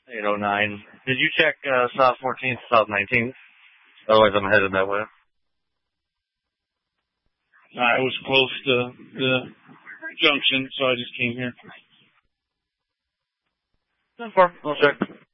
809. Did you check South 14th, South 19th? Otherwise, I'm headed that way. I was close to the junction, so I just came here. 10-4. I'll check.